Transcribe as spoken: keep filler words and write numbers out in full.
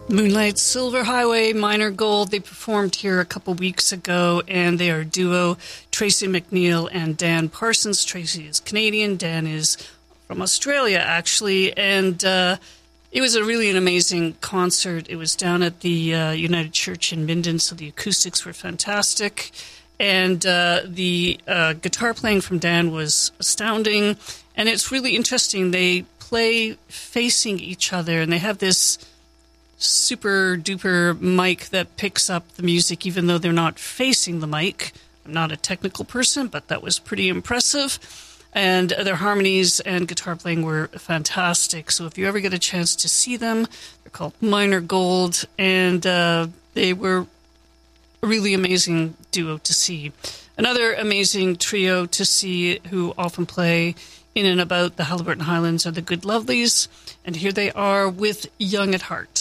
Moonlight Silver Highway, Minor Gold. They performed here a couple weeks ago, and they are a duo, Tracy McNeil and Dan Parsons. Tracy is Canadian, Dan is from Australia, actually, and uh, it was a really an amazing concert. It was down at the uh, United Church in Minden, so the acoustics were fantastic, and uh, the uh, guitar playing from Dan was astounding, and it's really interesting. They play facing each other, and they have this super duper mic that picks up the music even though they're not facing the mic. I'm not a technical person, but that was pretty impressive. And their harmonies and guitar playing were fantastic. So if you ever get a chance to see them, they're called Minor Gold, and uh, they were a really amazing duo to see. Another amazing trio to see who often play in and about the Haliburton Highlands are the Good Lovelies, and here they are with Young at Heart.